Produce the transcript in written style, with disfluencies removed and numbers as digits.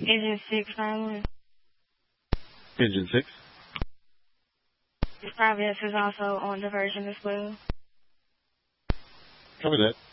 Engine 6, 911. Engine 6. This Providence is also on diversion as well. Cover that.